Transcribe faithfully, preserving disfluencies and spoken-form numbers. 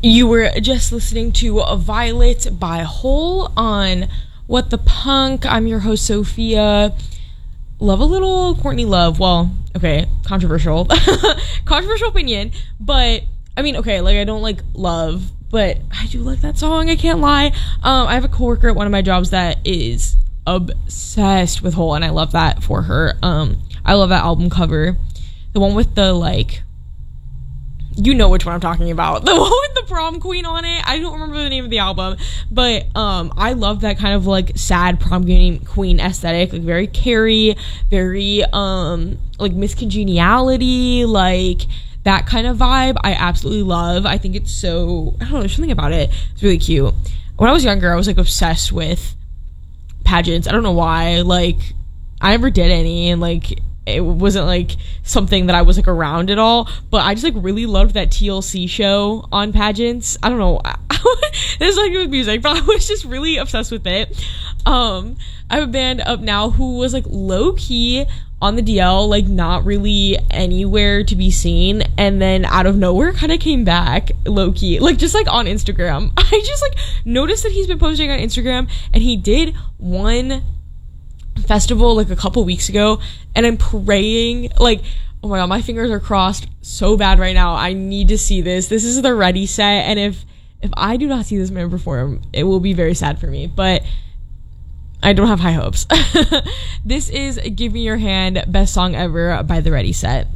You were just listening to a Violet by Hole on What the Punk. I'm your host, Sophia. Love a little Courtney Love. Well, okay, controversial. Controversial opinion. But, I mean, okay, like, I don't, like, love, but I do like that song. I can't lie. Um, I have a coworker at one of my jobs that is obsessed with Hole, and I love that for her. Um, I love that album cover. The one with the, like... You know which one I'm talking about. The one with the prom queen on it. I don't remember the name of the album. But um, I love that kind of like sad prom queen aesthetic. Like very Carrie, very um, like Miss Congeniality, like that kind of vibe. I absolutely love. I think it's so, I don't know, there's something about it. It's really cute. When I was younger, I was like obsessed with pageants. I don't know why. Like I never did any, and like it wasn't like something that I was like around at all, but I just like really loved that T L C show on pageants. I don't know, it's like with music, but I was just really obsessed with it. um I have a band up now who was like low-key on the D L, like not really anywhere to be seen, and then out of nowhere kind of came back low-key, like just like on Instagram. I just like noticed that he's been posting on Instagram, and he did one festival like a couple weeks ago, and I'm praying, like, oh my god, my fingers are crossed so bad right now. I need to see this. This is the Ready set, and if if I do not see this man perform, it will be very sad for me, but I don't have high hopes. This is Give Me Your Hand, Best Song Ever by the Ready Set.